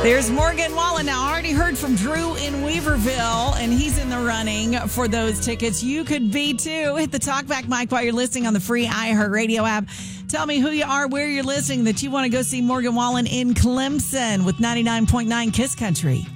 There's Morgan Wallen. Now, I already heard from Drew in Weaverville, and he's in the running for those tickets. You could be too. Hit the talkback mic while you're listening on the free iHeartRadio app. Tell me who you are, where you're listening, that you want to go see Morgan Wallen in Clemson with 99.9 Kiss Country.